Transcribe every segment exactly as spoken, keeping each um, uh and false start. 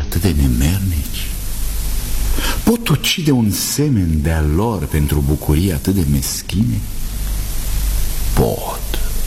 atât de nemernici? Pot ucide un semen de-a lor pentru bucurii atât de meschine? Pot.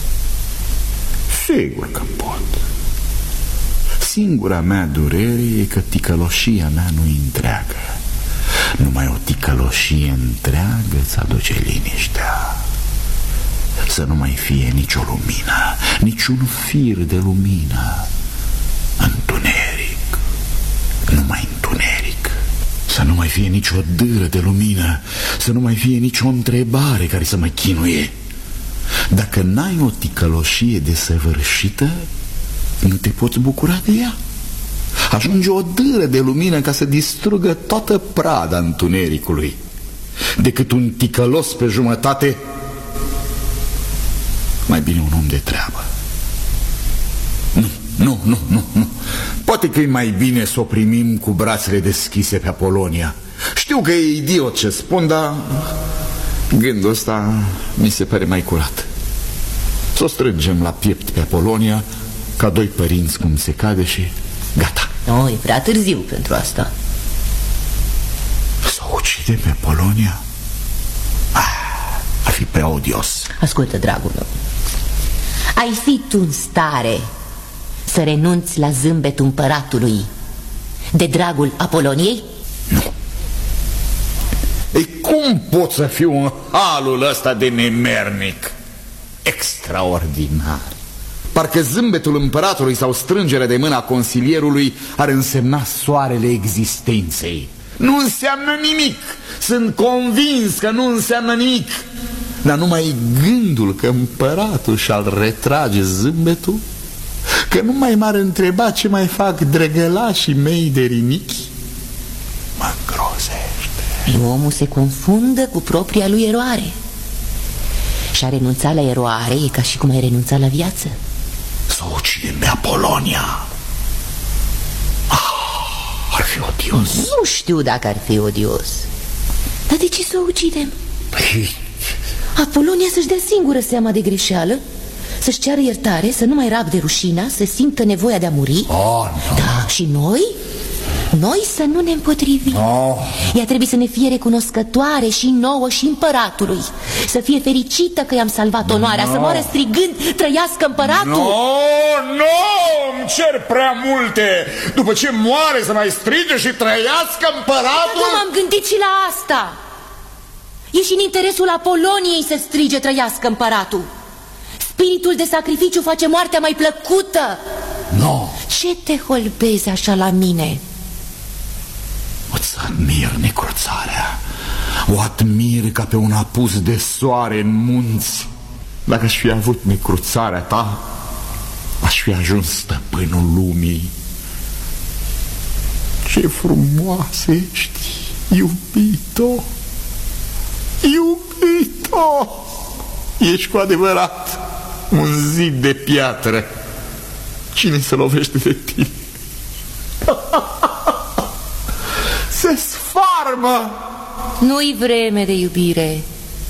Sigur că pot. Singura mea durere e că ticăloșia mea nu-i întreagă. Numai o ticăloșie întreagă îți aduce liniștea. Să nu mai fie nicio lumină, niciun fir de lumină. Întuneric, numai întuneric. Să nu mai fie nicio dâră de lumină, să nu mai fie nicio întrebare care să mă chinuie. Dacă n-ai o ticăloșie desăvârșită, nu te poți bucura de ea. Ajunge o dâră de lumină ca să distrugă toată prada întunericului. Decât un ticălos pe jumătate, mai bine un om de treabă. Nu, nu, nu, nu, nu. Poate că e mai bine să o primim cu brațele deschise pe Apolonia. Știu că e idiot ce spun, dar gândul ăsta mi se pare mai curat. Să o strângem la piept pe Apolonia, ca doi părinți cum se cade, și gata. Nu, e prea târziu pentru asta. Să o ucidem pe Apolonia? Ah, ar fi prea odios. Ascultă, dragul meu, ai fi tu în stare să renunți la zâmbetul împăratului de dragul Apoloniei? Nu. Ei, cum pot să fiu în halul ăsta de nemernic? Extraordinar. Parcă zâmbetul împăratului sau strângerea de mâna consilierului ar însemna soarele existenței. Nu înseamnă nimic. Sunt convins că nu înseamnă nimic. Dar numai gândul că împăratul și-al retrage zâmbetul, că nu mai m-ar întreba ce mai fac drăgălașii mei de rinichi, mă îngrozește. Omul se confundă cu propria lui eroare. Și a renunța la eroare e ca și cum ai renunța la viață. Să o ucidem pe Apolonia. Ah, ar fi odios. Nu știu dacă ar fi odios. Dar de ce să o ucidem? Păi... Apolonia să-și dea singură seama de greșeală, să-și ceară iertare, să nu mai rabde rușina, să simtă nevoia de a muri. Oh, no. Da, și noi? Noi să nu ne împotrivim. Oh. Ea trebuie să ne fie recunoscătoare și nouă și împăratului. Să fie fericită că i-am salvat onoarea, no. Să moară strigând, trăiască împăratul. Nu, no, nu, no, îmi cer prea multe. După ce moare să mai strige și trăiască împăratul? Nu m-am gândit și la asta. E și în interesul Apoloniei să strige trăiască împăratul. Spiritul de sacrificiu face moartea mai plăcută. Nu. No. Ce te holbezi așa la mine? O-ți admir necruțarea. O admir ca pe un apus de soare în munți. Dacă aș fi avut necruțarea ta, aș fi ajuns stăpânul lumii. Ce frumoasă ești, iubito. Iubito, ești cu adevărat un zid de piatră. Cine se lovește de tine? Se sfarmă. Nu-i vreme de iubire.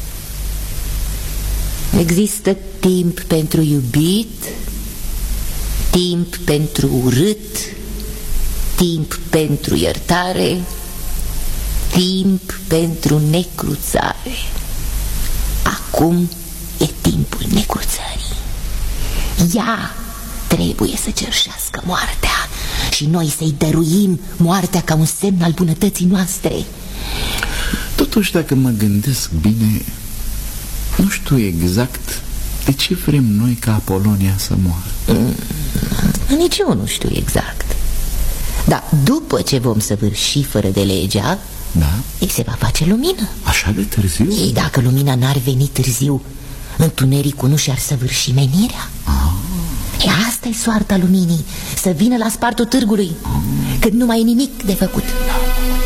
Există timp pentru iubit, timp pentru urât, timp pentru iertare, timp pentru necruțare. Acum e timpul necruțării. Ea trebuie să cerșească moartea și noi să-i dăruim moartea ca un semn al bunătății noastre. Totuși, dacă mă gândesc bine, nu știu exact de ce vrem noi ca Apolonia să moară. mm, Nici eu nu știu exact. Dar după ce vom săvârși fără de legea, da? Ei se va face lumină. Așa de târziu? Ei, dacă lumina n-ar veni târziu, întunericul nu și-ar săvârși menirea. ah. E, asta e soarta luminii, să vină la spartul târgului, ah. când nu mai e nimic de făcut. Da.